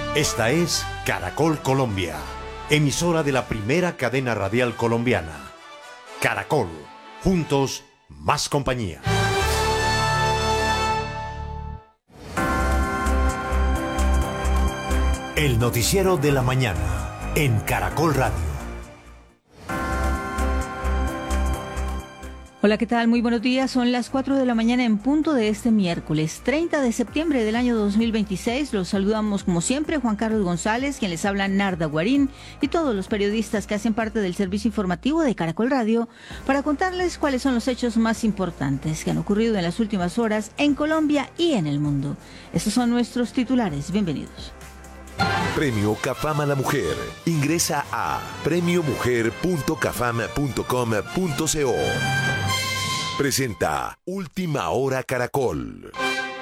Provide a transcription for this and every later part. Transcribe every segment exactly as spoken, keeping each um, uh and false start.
Esta es Caracol Colombia, emisora de la primera cadena radial colombiana. Caracol, juntos, más compañía. El noticiero de la mañana en Caracol Radio. Hola, ¿qué tal? Muy buenos días. Son las cuatro de la mañana en punto de este miércoles treinta de septiembre del año dos mil veintiséis. Los saludamos como siempre Juan Carlos González, quien les habla Narda Guarín, y todos los periodistas que hacen parte del servicio informativo de Caracol Radio para contarles cuáles son los hechos más importantes que han ocurrido en las últimas horas en Colombia y en el mundo. Estos son nuestros titulares. Bienvenidos. Premio CAFAM a la Mujer. Ingresa a premio mujer punto cafam punto com punto co. Presenta Última Hora Caracol.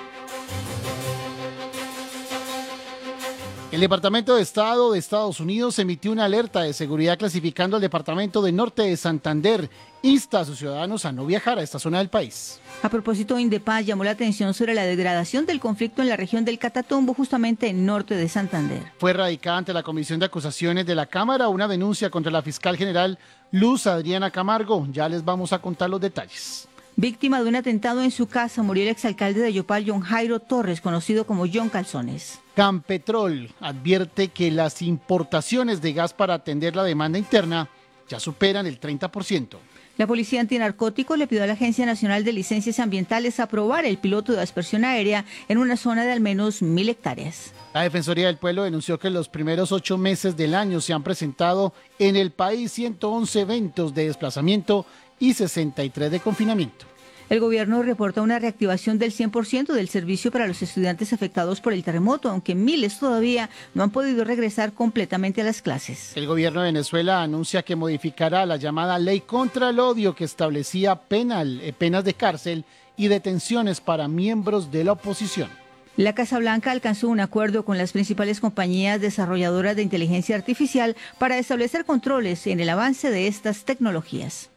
El Departamento de Estado de Estados Unidos emitió una alerta de seguridad clasificando al Departamento de Norte de Santander. Insta a sus ciudadanos a no viajar a esta zona del país. A propósito, Indepaz llamó la atención sobre la degradación del conflicto en la región del Catatumbo, justamente en norte de Santander. Fue radicada ante la Comisión de Acusaciones de la Cámara una denuncia contra la fiscal general Luz Adriana Camargo. Ya les vamos a contar los detalles. Víctima de un atentado en su casa, murió el exalcalde de Yopal, John Jairo Torres, conocido como John Calzones. Campetrol advierte que las importaciones de gas para atender la demanda interna ya superan el treinta por ciento. La Policía Antinarcóticos le pidió a la Agencia Nacional de Licencias Ambientales aprobar el piloto de aspersión aérea en una zona de al menos mil hectáreas. La Defensoría del Pueblo denunció que en los primeros ocho meses del año se han presentado en el país ciento once eventos de desplazamiento y sesenta y tres de confinamiento. El gobierno reporta una reactivación del cien por ciento del servicio para los estudiantes afectados por el terremoto, aunque miles todavía no han podido regresar completamente a las clases. El gobierno de Venezuela anuncia que modificará la llamada Ley contra el Odio, que establecía penal, eh, penas de cárcel y detenciones para miembros de la oposición. La Casa Blanca alcanzó un acuerdo con las principales compañías desarrolladoras de inteligencia artificial para establecer controles en el avance de estas tecnologías.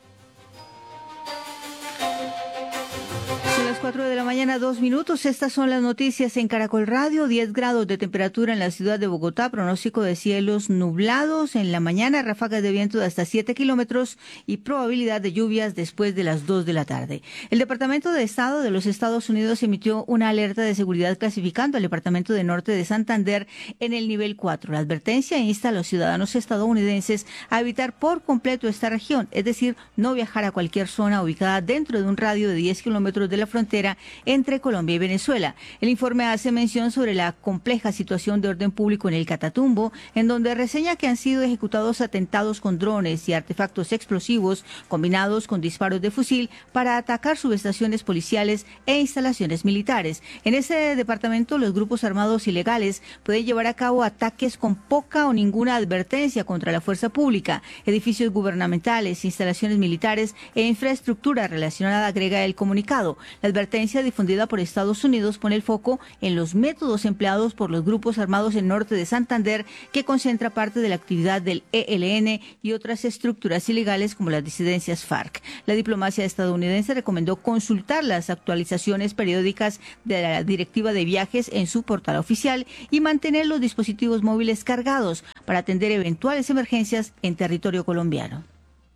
cuatro de la mañana, dos minutos. Estas son las noticias en Caracol Radio. diez grados de temperatura en la ciudad de Bogotá, pronóstico de cielos nublados en la mañana, ráfagas de viento de hasta siete kilómetros y probabilidad de lluvias después de las dos de la tarde. El Departamento de Estado de los Estados Unidos emitió una alerta de seguridad clasificando al Departamento de Norte de Santander en el nivel cuatro. La advertencia insta a los ciudadanos estadounidenses a evitar por completo esta región, es decir, no viajar a cualquier zona ubicada dentro de un radio de diez kilómetros de la frontera entre Colombia y Venezuela. El informe hace mención sobre la compleja situación de orden público en el Catatumbo, en donde reseña que han sido ejecutados atentados con drones y artefactos explosivos combinados con disparos de fusil para atacar subestaciones policiales e instalaciones militares. En ese departamento, los grupos armados ilegales pueden llevar a cabo ataques con poca o ninguna advertencia contra la fuerza pública, edificios gubernamentales, instalaciones militares e infraestructura relacionada, agrega el comunicado. La advertencia difundida por Estados Unidos pone el foco en los métodos empleados por los grupos armados en norte de Santander, que concentra parte de la actividad del E L N y otras estructuras ilegales como las disidencias FARC. La diplomacia estadounidense recomendó consultar las actualizaciones periódicas de la Directiva de Viajes en su portal oficial y mantener los dispositivos móviles cargados para atender eventuales emergencias en territorio colombiano.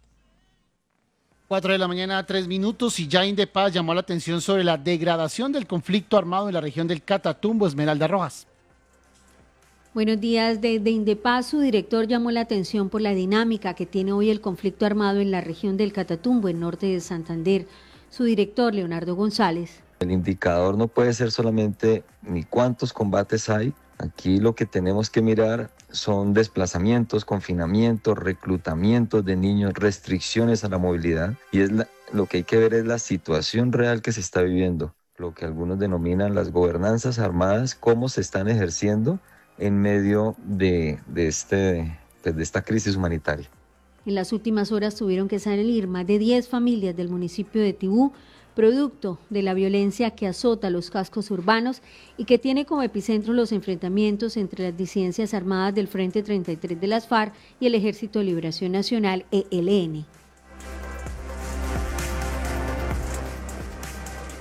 cuatro de la mañana, tres minutos, y ya Indepaz llamó la atención sobre la degradación del conflicto armado en la región del Catatumbo. Esmeralda Rojas. Buenos días. Desde Indepaz, su director llamó la atención por la dinámica que tiene hoy el conflicto armado en la región del Catatumbo, en norte de Santander. Su director, Leonardo González. El indicador no puede ser solamente ni cuántos combates hay. Aquí lo que tenemos que mirar son desplazamientos, confinamientos, reclutamientos de niños, restricciones a la movilidad, y es la, lo que hay que ver es la situación real que se está viviendo, lo que algunos denominan las gobernanzas armadas, cómo se están ejerciendo en medio de, de, este, pues de esta crisis humanitaria. En las últimas horas tuvieron que salir más de diez familias del municipio de Tibú, producto de la violencia que azota los cascos urbanos y que tiene como epicentro los enfrentamientos entre las disidencias armadas del Frente treinta y tres de las FARC y el Ejército de Liberación Nacional, E L N.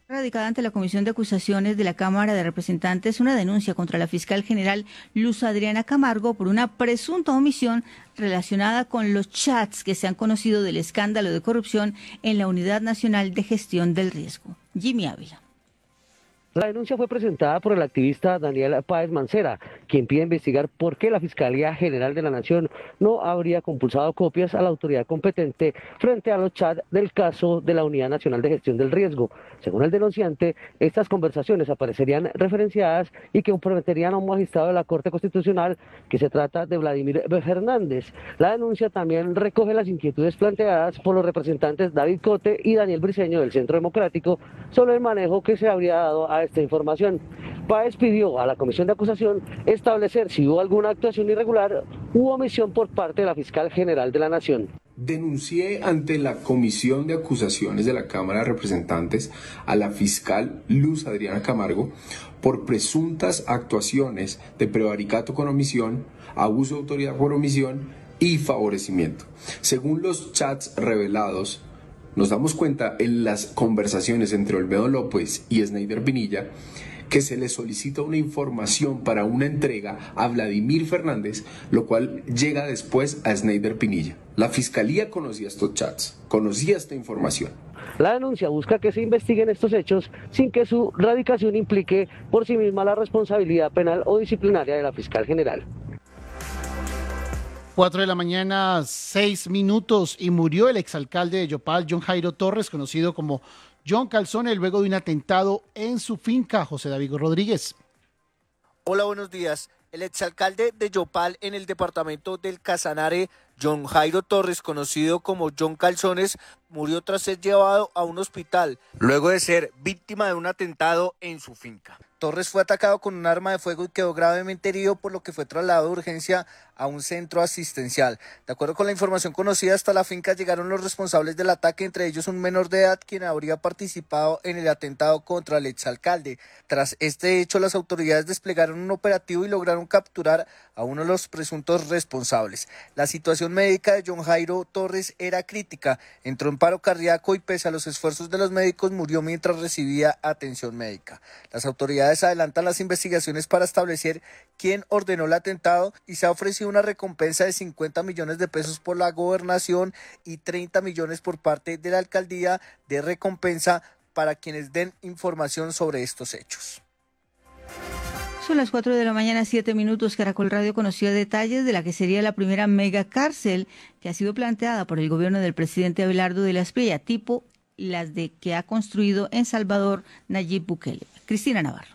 Radicada ante la Comisión de Acusaciones de la Cámara de Representantes una denuncia contra la fiscal general Luz Adriana Camargo por una presunta omisión relacionada con los chats que se han conocido del escándalo de corrupción en la Unidad Nacional de Gestión del Riesgo. Jimmy Ávila. La denuncia fue presentada por el activista Daniel Páez Mancera, quien pide investigar por qué la Fiscalía General de la Nación no habría compulsado copias a la autoridad competente frente a los chats del caso de la Unidad Nacional de Gestión del Riesgo. Según el denunciante, estas conversaciones aparecerían referenciadas y que comprometerían a un magistrado de la Corte Constitucional, que se trata de Vladimir Fernández. La denuncia también recoge las inquietudes planteadas por los representantes David Cote y Daniel Briceño del Centro Democrático sobre el manejo que se habría dado a esta información. Páez pidió a la Comisión de Acusación establecer si hubo alguna actuación irregular u omisión por parte de la Fiscal General de la Nación. Denuncié ante la Comisión de Acusaciones de la Cámara de Representantes a la fiscal Luz Adriana Camargo por presuntas actuaciones de prevaricato con omisión, abuso de autoridad por omisión y favorecimiento. Según los chats revelados, nos damos cuenta en las conversaciones entre Olmedo López y Sneider Pinilla que se le solicita una información para una entrega a Vladimir Fernández, lo cual llega después a Sneider Pinilla. La Fiscalía conocía estos chats, conocía esta información. La denuncia busca que se investiguen estos hechos sin que su radicación implique por sí misma la responsabilidad penal o disciplinaria de la fiscal general. Cuatro de la mañana, seis minutos, y murió el exalcalde de Yopal, John Jairo Torres, conocido como John Calzone, luego de un atentado en su finca. José David Rodríguez. Hola, buenos días. El exalcalde de Yopal en el departamento del Casanare, John Jairo Torres, conocido como John Calzones, murió tras ser llevado a un hospital, luego de ser víctima de un atentado en su finca. Torres fue atacado con un arma de fuego y quedó gravemente herido, por lo que fue trasladado de urgencia a un centro asistencial. De acuerdo con la información conocida, hasta la finca llegaron los responsables del ataque, entre ellos un menor de edad quien habría participado en el atentado contra el exalcalde. Tras este hecho, las autoridades desplegaron un operativo y lograron capturar a uno de los presuntos responsables. La situación médica de John Jairo Torres era crítica, entró en paro cardíaco y pese a los esfuerzos de los médicos murió mientras recibía atención médica. Las autoridades adelantan las investigaciones para establecer quién ordenó el atentado y se ha ofrecido una recompensa de cincuenta millones de pesos por la gobernación y treinta millones por parte de la alcaldía de recompensa para quienes den información sobre estos hechos. Son las cuatro de la mañana, siete minutos. Caracol Radio conoció detalles de la que sería la primera mega cárcel que ha sido planteada por el gobierno del presidente Abelardo de la Espriella, tipo las de que ha construido en Salvador Nayib Bukele. Cristina Navarro.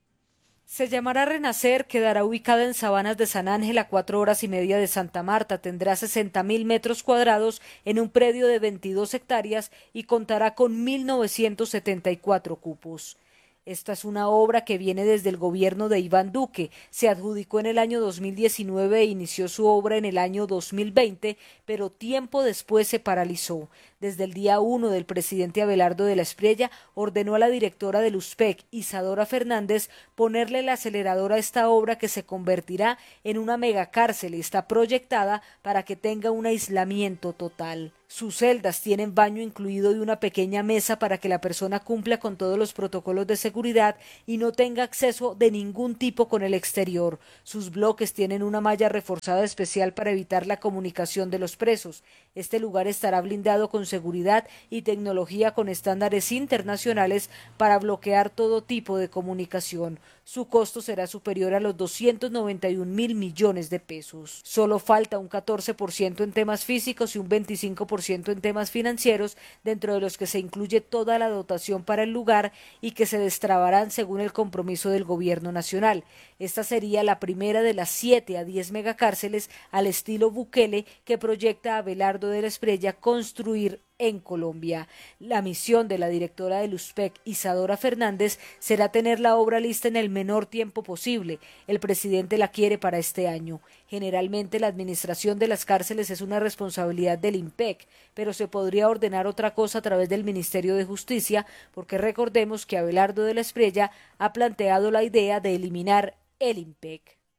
Se llamará Renacer, quedará ubicada en Sabanas de San Ángel, a cuatro horas y media de Santa Marta, tendrá sesenta mil metros cuadrados en un predio de veintidós hectáreas y contará con mil novecientos setenta y cuatro cupos. Esta es una obra que viene desde el gobierno de Iván Duque. Se adjudicó en el año dos mil diecinueve e inició su obra en el año dos mil veinte, pero tiempo después se paralizó. Desde el día uno del presidente Abelardo de la Espriella ordenó a la directora del U S P E C, Isadora Fernández, ponerle el acelerador a esta obra que se convertirá en una megacárcel y está proyectada para que tenga un aislamiento total. Sus celdas tienen baño incluido y una pequeña mesa para que la persona cumpla con todos los protocolos de seguridad y no tenga acceso de ningún tipo con el exterior. Sus bloques tienen una malla reforzada especial para evitar la comunicación de los presos. Este lugar estará blindado con seguridad y tecnología con estándares internacionales para bloquear todo tipo de comunicación. Su costo será superior a los doscientos noventa y un mil millones de pesos. Solo falta un catorce por ciento en temas físicos y un veinticinco por ciento en temas financieros, dentro de los que se incluye toda la dotación para el lugar y que se destrabarán según el compromiso del gobierno nacional. Esta sería la primera de las siete a diez megacárceles al estilo Bukele que proyecta Abelardo de la Espriella construir en Colombia. La misión de la directora del U S P E C, Isadora Fernández, será tener la obra lista en el menor tiempo posible. El presidente la quiere para este año. Generalmente la administración de las cárceles es una responsabilidad del I N P E C, pero se podría ordenar otra cosa a través del Ministerio de Justicia, porque recordemos que Abelardo de la Espriella ha planteado la idea de eliminar el I N P E C.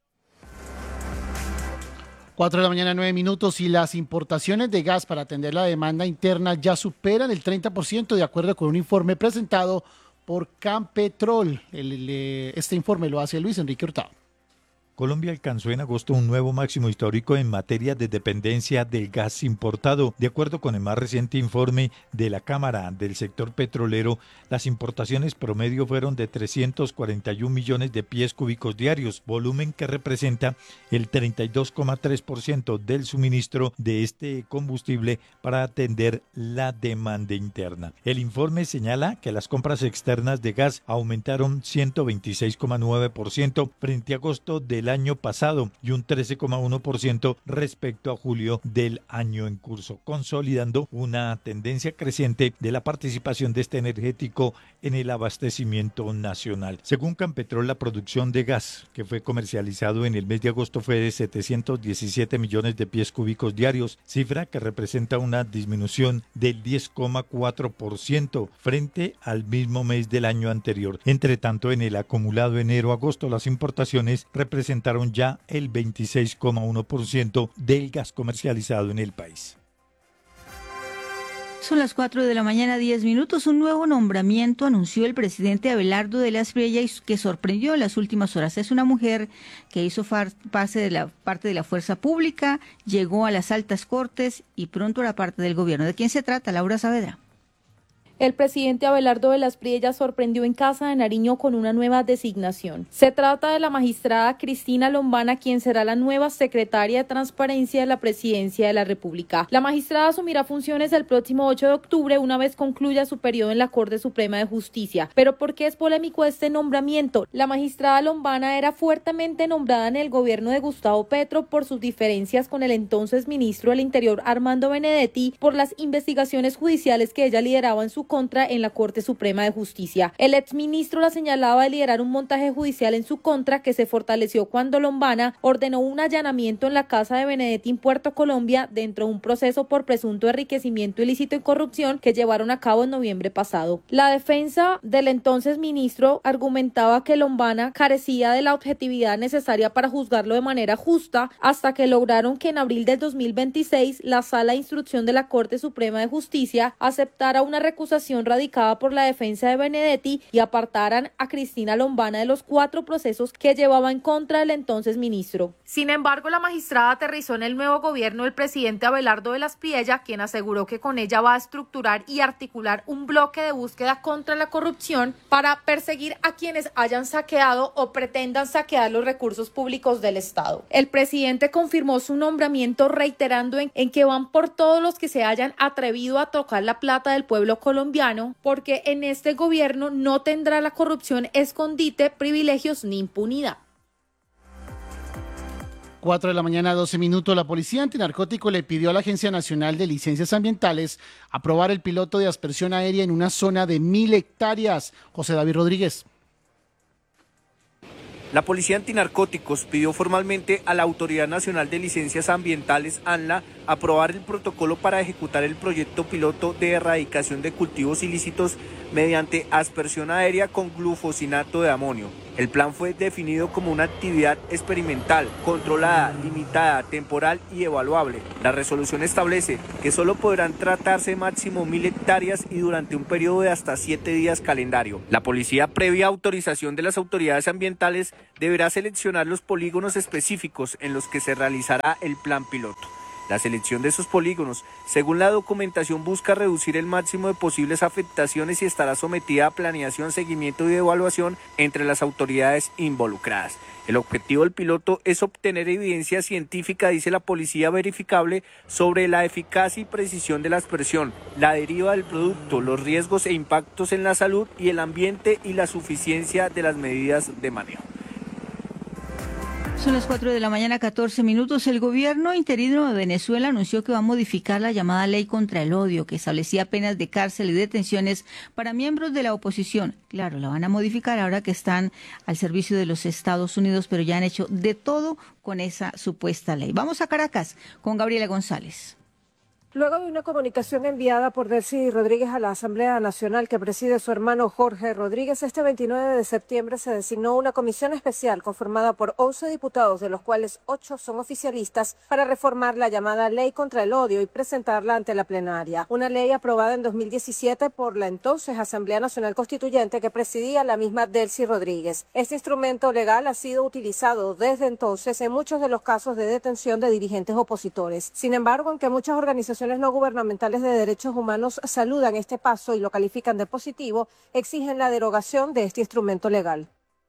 Cuatro de la mañana, nueve minutos, y las importaciones de gas para atender la demanda interna ya superan el treinta por ciento, de acuerdo con un informe presentado por por Campetrol. El, el, este informe lo hace Luis Enrique Hurtado. Colombia alcanzó en agosto un nuevo máximo histórico en materia de dependencia del gas importado. De acuerdo con el más reciente informe de la Cámara del sector petrolero, las importaciones promedio fueron de trescientos cuarenta y un millones de pies cúbicos diarios, volumen que representa el treinta y dos coma tres por ciento del suministro de este combustible para atender la demanda interna. El informe señala que las compras externas de gas aumentaron ciento veintiséis coma nueve por ciento frente a agosto del año pasado y un trece coma uno por ciento respecto a julio del año en curso, consolidando una tendencia creciente de la participación de este energético en el abastecimiento nacional. Según Campetrol, la producción de gas que fue comercializado en el mes de agosto fue de setecientos diecisiete millones de pies cúbicos diarios, cifra que representa una disminución del diez coma cuatro por ciento frente al mismo mes del año anterior. Entre tanto, en el acumulado enero-agosto, las importaciones representaron ya el veintiséis coma uno por ciento del gas comercializado en el país. Son las cuatro de la mañana, diez minutos. Un nuevo nombramiento anunció el presidente Abelardo de la Espriella que sorprendió en las últimas horas. Es una mujer que hizo parte de la, parte de la fuerza pública, llegó a las altas cortes y pronto era parte del gobierno. ¿De quién se trata? Laura Saavedra. El presidente Abelardo de la Espriella sorprendió en Casa de Nariño con una nueva designación. Se trata de la magistrada Cristina Lombana, quien será la nueva secretaria de Transparencia de la Presidencia de la República. La magistrada asumirá funciones el próximo ocho de octubre, una vez concluya su periodo en la Corte Suprema de Justicia. ¿Pero por qué es polémico este nombramiento? La magistrada Lombana era fuertemente nombrada en el gobierno de Gustavo Petro por sus diferencias con el entonces ministro del Interior, Armando Benedetti, por las investigaciones judiciales que ella lideraba en su contra en la Corte Suprema de Justicia. El exministro la señalaba de liderar un montaje judicial en su contra que se fortaleció cuando Lombana ordenó un allanamiento en la casa de Benedetti en Puerto Colombia dentro de un proceso por presunto enriquecimiento ilícito y corrupción que llevaron a cabo en noviembre pasado. La defensa del entonces ministro argumentaba que Lombana carecía de la objetividad necesaria para juzgarlo de manera justa hasta que lograron que en abril del dos mil veintiséis la Sala de Instrucción de la Corte Suprema de Justicia aceptara una recusación radicada por la defensa de Benedetti y apartaran a Cristina Lombana de los cuatro procesos que llevaba en contra del entonces ministro. Sin embargo, la magistrada aterrizó en el nuevo gobierno del presidente Abelardo de la Espriella, quien aseguró que con ella va a estructurar y articular un bloque de búsqueda contra la corrupción para perseguir a quienes hayan saqueado o pretendan saquear los recursos públicos del Estado. El presidente confirmó su nombramiento reiterando en, en que van por todos los que se hayan atrevido a tocar la plata del pueblo colombiano, porque en este gobierno no tendrá la corrupción escondite, privilegios ni impunidad. cuatro de la mañana, doce minutos. La Policía Antinarcótico le pidió a la Agencia Nacional de Licencias Ambientales aprobar el piloto de aspersión aérea en una zona de mil hectáreas. José David Rodríguez. La Policía Antinarcóticos pidió formalmente a la Autoridad Nacional de Licencias Ambientales, ANLA, aprobar el protocolo para ejecutar el proyecto piloto de erradicación de cultivos ilícitos mediante aspersión aérea con glufosinato de amonio. El plan fue definido como una actividad experimental, controlada, limitada, temporal y evaluable. La resolución establece que solo podrán tratarse máximo mil hectáreas y durante un periodo de hasta siete días calendario. La policía, previa autorización de las autoridades ambientales, deberá seleccionar los polígonos específicos en los que se realizará el plan piloto. La selección de esos polígonos, según la documentación, busca reducir el máximo de posibles afectaciones y estará sometida a planeación, seguimiento y evaluación entre las autoridades involucradas. El objetivo del piloto es obtener evidencia científica, dice la policía, verificable sobre la eficacia y precisión de la aspersión, la deriva del producto, los riesgos e impactos en la salud y el ambiente y la suficiencia de las medidas de manejo. Son las cuatro de la mañana, catorce minutos. El gobierno interino de Venezuela anunció que va a modificar la llamada ley contra el odio, que establecía penas de cárcel y detenciones para miembros de la oposición. Claro, la van a modificar ahora que están al servicio de los Estados Unidos, pero ya han hecho de todo con esa supuesta ley. Vamos a Caracas con Gabriela González. Luego de una comunicación enviada por Delcy Rodríguez a la Asamblea Nacional que preside su hermano Jorge Rodríguez, este veintinueve de septiembre se designó una comisión especial conformada por once diputados, de los cuales ocho son oficialistas, para reformar la llamada Ley contra el Odio y presentarla ante la plenaria. Una ley aprobada en dos mil diecisiete por la entonces Asamblea Nacional Constituyente que presidía la misma Delcy Rodríguez. Este instrumento legal ha sido utilizado desde entonces en muchos de los casos de detención de dirigentes opositores. Sin embargo, aunque muchas organizaciones no gubernamentales de derechos humanos saludan este paso y lo califican de positivo, exigen la derogación de este instrumento legal.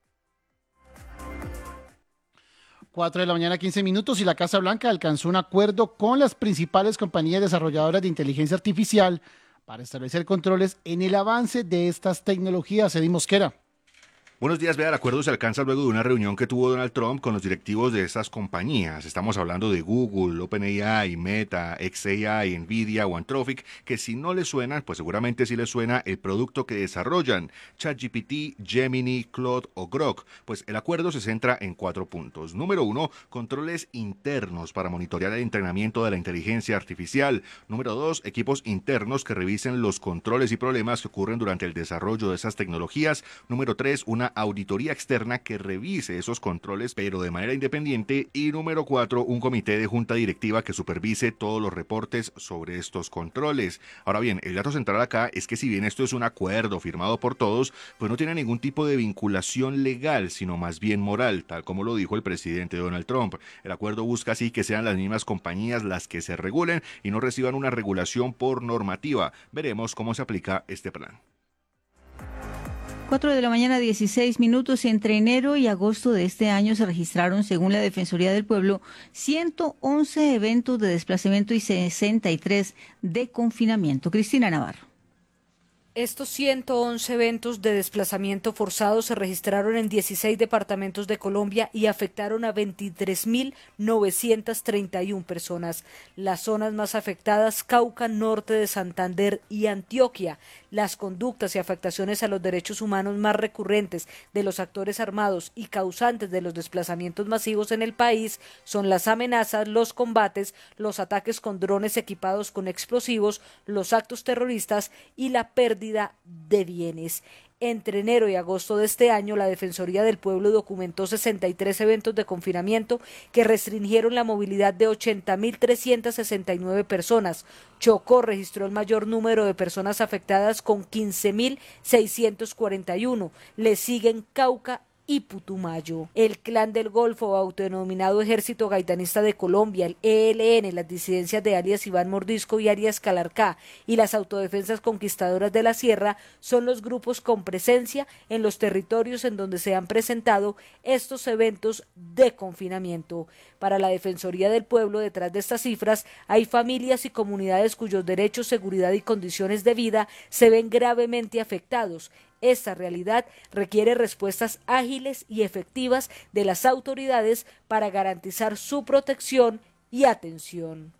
cuatro de la mañana, quince minutos, y la Casa Blanca alcanzó un acuerdo con las principales compañías desarrolladoras de inteligencia artificial para establecer controles en el avance de estas tecnologías. Edith Mosquera. Buenos días, vea, el acuerdo se alcanza luego de una reunión que tuvo Donald Trump con los directivos de estas compañías. Estamos hablando de Google, OpenAI, Meta, xAI, Nvidia o Anthropic, que si no les suena, pues seguramente sí les suena el producto que desarrollan, ChatGPT, Gemini, Claude o Grok. Pues el acuerdo se centra en cuatro puntos. Número uno, controles internos para monitorear el entrenamiento de la inteligencia artificial. Número dos, equipos internos que revisen los controles y problemas que ocurren durante el desarrollo de esas tecnologías. Número tres, una auditoría externa que revise esos controles, pero de manera independiente. Y número cuatro, un comité de junta directiva que supervise todos los reportes sobre estos controles. Ahora bien, el dato central acá es que si bien esto es un acuerdo firmado por todos, pues no tiene ningún tipo de vinculación legal, sino más bien moral, tal como lo dijo el presidente Donald Trump. El acuerdo busca así que sean las mismas compañías las que se regulen y no reciban una regulación por normativa. Veremos cómo se aplica este plan. cuatro de la mañana, dieciséis minutos. Entre enero y agosto de este año se registraron, según la Defensoría del Pueblo, ciento once eventos de desplazamiento y sesenta y tres de confinamiento. Cristina Navarro. Estos ciento once eventos de desplazamiento forzado se registraron en dieciséis departamentos de Colombia y afectaron a veintitrés mil novecientas treinta y una personas. Las zonas más afectadas, Cauca, norte de Santander y Antioquia. Las conductas y afectaciones a los derechos humanos más recurrentes de los actores armados y causantes de los desplazamientos masivos en el país son las amenazas, los combates, los ataques con drones equipados con explosivos, los actos terroristas y la pérdida de bienes. Entre enero y agosto de este año, la Defensoría del Pueblo documentó sesenta y tres eventos de confinamiento que restringieron la movilidad de ochenta mil trescientas sesenta y nueve personas. Chocó registró el mayor número de personas afectadas con quince mil seiscientos cuarenta y uno. Le siguen Cauca y Putumayo. El Clan del Golfo, autodenominado Ejército Gaitanista de Colombia, el E L N, las disidencias de alias Iván Mordisco y alias Calarcá y las autodefensas conquistadoras de la Sierra son los grupos con presencia en los territorios en donde se han presentado estos eventos de confinamiento. Para la Defensoría del Pueblo, detrás de estas cifras hay familias y comunidades cuyos derechos, seguridad y condiciones de vida se ven gravemente afectados. Esta realidad requiere respuestas ágiles y efectivas de las autoridades para garantizar su protección y atención.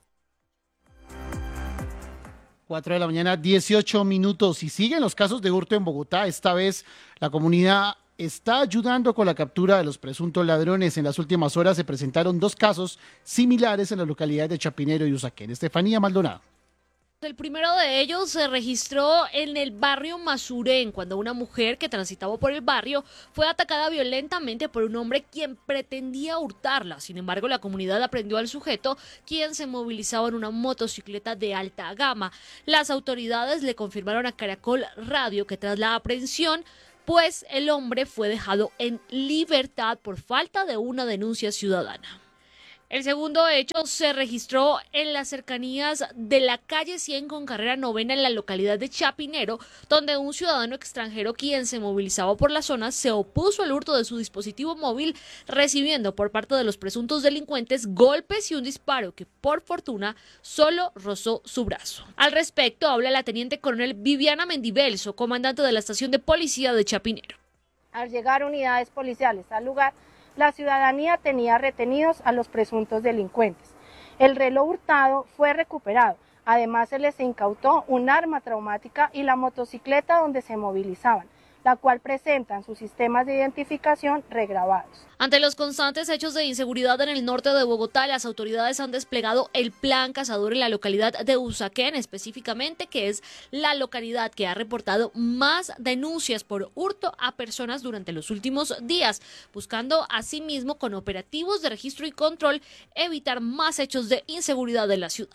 cuatro de la mañana, dieciocho minutos. Y siguen los casos de hurto en Bogotá. Esta vez la comunidad está ayudando con la captura de los presuntos ladrones. En las últimas horas se presentaron dos casos similares en las localidades de Chapinero y Usaquén. Estefanía Maldonado. El primero de ellos se registró en el barrio Masurén, cuando una mujer que transitaba por el barrio fue atacada violentamente por un hombre quien pretendía hurtarla. Sin embargo, la comunidad aprendió al sujeto, quien se movilizaba en una motocicleta de alta gama. Las autoridades le confirmaron a Caracol Radio que tras la aprehensión, pues el hombre fue dejado en libertad por falta de una denuncia ciudadana. El segundo hecho se registró en las cercanías de la calle cien con carrera novena en la localidad de Chapinero, donde un ciudadano extranjero quien se movilizaba por la zona se opuso al hurto de su dispositivo móvil, recibiendo por parte de los presuntos delincuentes golpes y un disparo que por fortuna solo rozó su brazo. Al respecto habla la teniente coronel Viviana Mendivelso, comandante de la estación de policía de Chapinero. Al llegar unidades policiales al lugar, la ciudadanía tenía retenidos a los presuntos delincuentes. El reloj hurtado fue recuperado. Además, se les incautó un arma traumática y la motocicleta donde se movilizaban. la cual presenta en sus sistemas de identificación regrabados. Ante los constantes hechos de inseguridad en el norte de Bogotá, las autoridades han desplegado el Plan Cazador en la localidad de Usaquén, específicamente, que es la localidad que ha reportado más denuncias por hurto a personas durante los últimos días, buscando asimismo con operativos de registro y control evitar más hechos de inseguridad en la ciudad.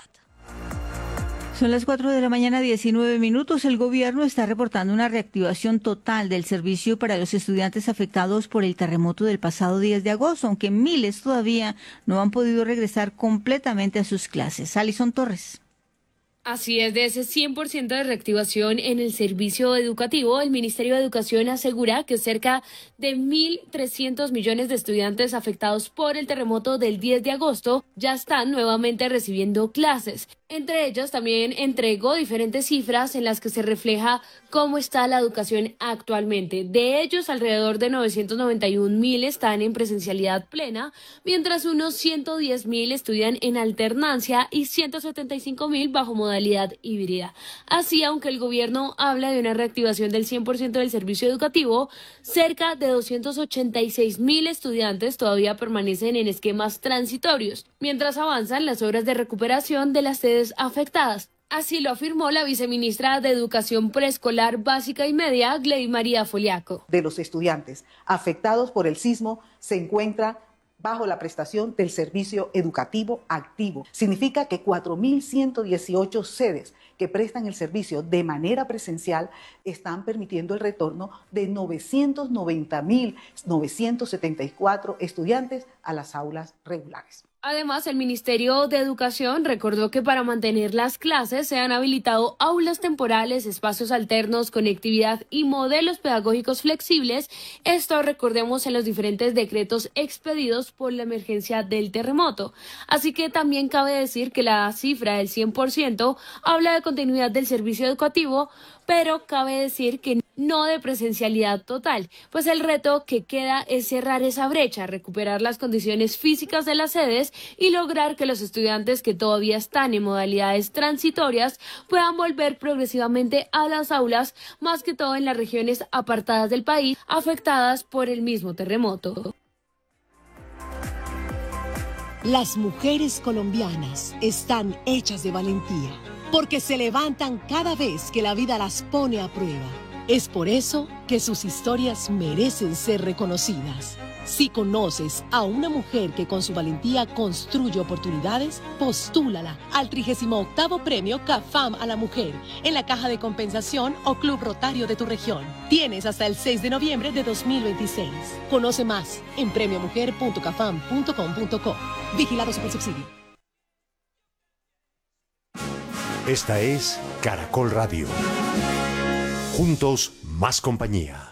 Son las cuatro de la mañana, diecinueve minutos. El gobierno está reportando una reactivación total del servicio para los estudiantes afectados por el terremoto del pasado diez de agosto, aunque miles todavía no han podido regresar completamente a sus clases. Alison Torres. Así es, de ese cien por ciento de reactivación en el servicio educativo, el Ministerio de Educación asegura que cerca de mil trescientos millones de estudiantes afectados por el terremoto del diez de agosto ya están nuevamente recibiendo clases. Entre ellas también entregó diferentes cifras en las que se refleja cómo está la educación actualmente. De ellos, alrededor de novecientos noventa y un mil están en presencialidad plena, mientras unos ciento diez mil estudian en alternancia y ciento setenta y cinco mil bajo modalidad híbrida. Así, aunque el gobierno habla de una reactivación del cien por ciento del servicio educativo, cerca de doscientos ochenta y seis mil estudiantes todavía permanecen en esquemas transitorios, mientras avanzan las obras de recuperación de las sedes afectadas. Así lo afirmó la viceministra de Educación Preescolar Básica y Media, Gley María Foliaco. De los estudiantes afectados por el sismo se encuentra bajo la prestación del servicio educativo activo. Significa que cuatro mil ciento dieciocho sedes que prestan el servicio de manera presencial están permitiendo el retorno de novecientos noventa mil novecientos setenta y cuatro estudiantes a las aulas regulares. Además, el Ministerio de Educación recordó que para mantener las clases se han habilitado aulas temporales, espacios alternos, conectividad y modelos pedagógicos flexibles. Esto, recordemos, en los diferentes decretos expedidos por la emergencia del terremoto. Así que también cabe decir que la cifra del cien por ciento habla de continuidad del servicio educativo, pero cabe decir que no de presencialidad total, pues el reto que queda es cerrar esa brecha, recuperar las condiciones físicas de las sedes y lograr que los estudiantes que todavía están en modalidades transitorias puedan volver progresivamente a las aulas, más que todo en las regiones apartadas del país afectadas por el mismo terremoto. Las mujeres colombianas están hechas de valentía, porque se levantan cada vez que la vida las pone a prueba. Es por eso que sus historias merecen ser reconocidas. Si conoces a una mujer que con su valentía construye oportunidades, postúlala al trigésimo octavo Premio CAFAM a la Mujer en la Caja de Compensación o Club Rotario de tu región. Tienes hasta el seis de noviembre de dos mil veintiséis. Conoce más en premio mujer punto cafam punto com punto co. Vigilado Supersubsidio. Esta es Caracol Radio. Juntos, más compañía.